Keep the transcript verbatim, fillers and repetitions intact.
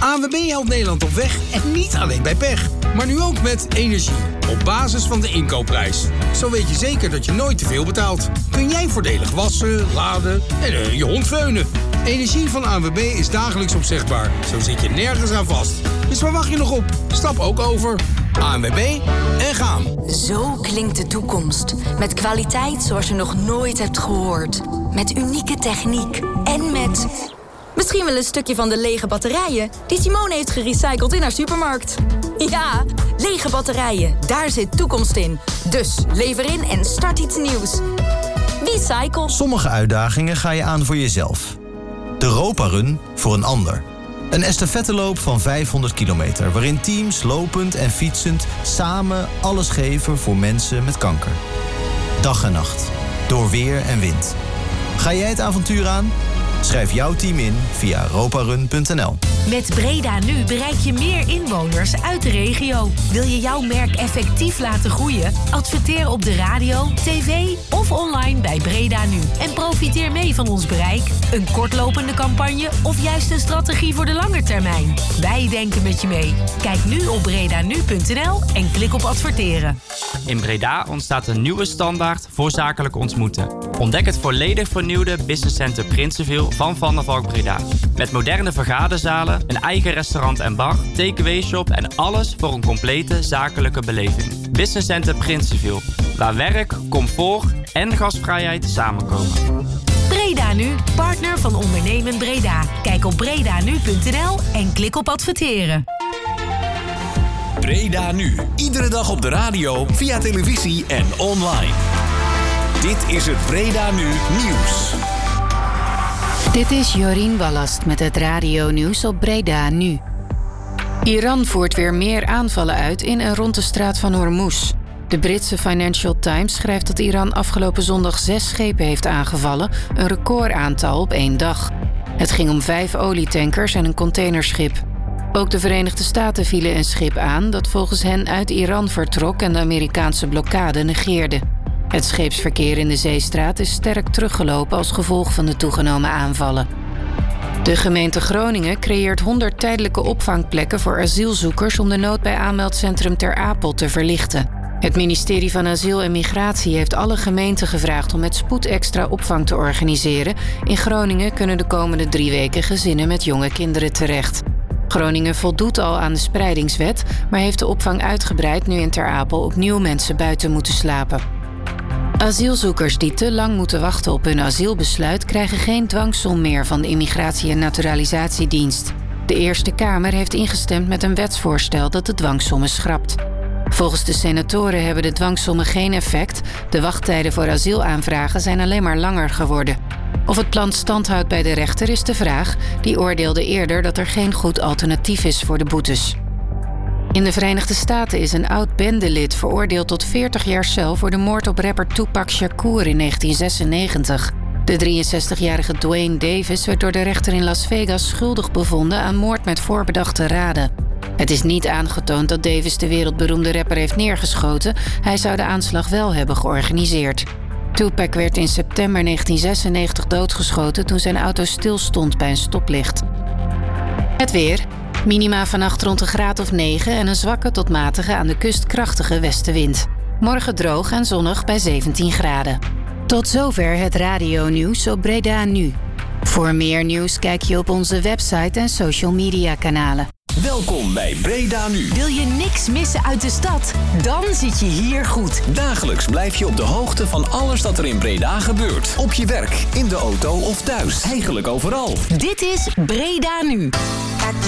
A N W B helpt Nederland op weg en niet alleen bij pech. Maar nu ook met energie. Op basis van de inkoopprijs. Zo weet je zeker dat je nooit te veel betaalt. Kun jij voordelig wassen, laden en uh, je hond veunen. Energie van A N W B is dagelijks opzegbaar. Zo zit je nergens aan vast. Dus waar wacht je nog op? Stap ook over. A N W B en gaan. Zo klinkt de toekomst. Met kwaliteit zoals je nog nooit hebt gehoord. Met unieke techniek. En met... misschien wel een stukje van de lege batterijen die Simone heeft gerecycled in haar supermarkt. Ja, lege batterijen. Daar zit toekomst in. Dus lever in en start iets nieuws. Recycle. Sommige uitdagingen ga je aan voor jezelf. De Europa Run voor een ander. Een estafetteloop van vijfhonderd kilometer... waarin teams lopend en fietsend samen alles geven voor mensen met kanker. Dag en nacht. Door weer en wind. Ga jij het avontuur aan? Schrijf jouw team in via europarun punt n l. Met Breda Nu bereik je meer inwoners uit de regio. Wil je jouw merk effectief laten groeien? Adverteer op de radio, tv of online bij Breda Nu. En profiteer mee van ons bereik, een kortlopende campagne of juist een strategie voor de lange termijn. Wij denken met je mee. Kijk nu op bredanu punt n l en klik op adverteren. In Breda ontstaat een nieuwe standaard voor zakelijk ontmoeten. Ontdek het volledig vernieuwde Business Center Prinsenville van Van der Valk Breda. Met moderne vergaderzalen, een eigen restaurant en bar, takeaway shop en alles voor een complete zakelijke beleving. Business Center Prinsenville, waar werk, comfort en gastvrijheid samenkomen. Breda Nu, partner van Ondernemen Breda. Kijk op bredanu punt n l en klik op adverteren. Breda Nu, iedere dag op de radio, via televisie en online. Dit is het Breda Nu Nieuws. Dit is Jorien Wallast met het radio-nieuws op Breda Nu. Iran voert weer meer aanvallen uit in en rond de straat van Hormuz. De Britse Financial Times schrijft dat Iran afgelopen zondag zes schepen heeft aangevallen, een recordaantal op één dag. Het ging om vijf olietankers en een containerschip. Ook de Verenigde Staten vielen een schip aan dat volgens hen uit Iran vertrok en de Amerikaanse blokkade negeerde. Het scheepsverkeer in de Zeestraat is sterk teruggelopen als gevolg van de toegenomen aanvallen. De gemeente Groningen creëert honderd tijdelijke opvangplekken voor asielzoekers om de nood bij aanmeldcentrum Ter Apel te verlichten. Het ministerie van Asiel en Migratie heeft alle gemeenten gevraagd om met spoed extra opvang te organiseren. In Groningen kunnen de komende drie weken gezinnen met jonge kinderen terecht. Groningen voldoet al aan de spreidingswet, maar heeft de opvang uitgebreid nu in Ter Apel opnieuw mensen buiten moeten slapen. Asielzoekers die te lang moeten wachten op hun asielbesluit krijgen geen dwangsom meer van de Immigratie- en Naturalisatiedienst. De Eerste Kamer heeft ingestemd met een wetsvoorstel dat de dwangsommen schrapt. Volgens de senatoren hebben de dwangsommen geen effect. De wachttijden voor asielaanvragen zijn alleen maar langer geworden. Of het plan stand houdt bij de rechter is de vraag. Die oordeelde eerder dat er geen goed alternatief is voor de boetes. In de Verenigde Staten is een oud-bendelid veroordeeld tot veertig jaar cel voor de moord op rapper Tupac Shakur in negentien zesennegentig. De drieënzestigjarige Dwayne Davis werd door de rechter in Las Vegas schuldig bevonden aan moord met voorbedachte raden. Het is niet aangetoond dat Davis de wereldberoemde rapper heeft neergeschoten. Hij zou de aanslag wel hebben georganiseerd. Tupac werd in september negentien zesennegentig doodgeschoten toen zijn auto stilstond bij een stoplicht. Het weer. Minima vannacht rond een graad of negen en een zwakke tot matige aan de kust krachtige westenwind. Morgen droog en zonnig bij zeventien graden. Tot zover het radio-nieuws op Breda Nu. Voor meer nieuws kijk je op onze website en social media kanalen. Welkom bij Breda Nu. Wil je niks missen uit de stad? Dan zit je hier goed. Dagelijks blijf je op de hoogte van alles dat er in Breda gebeurt. Op je werk, in de auto of thuis. Eigenlijk overal. Dit is Breda Nu.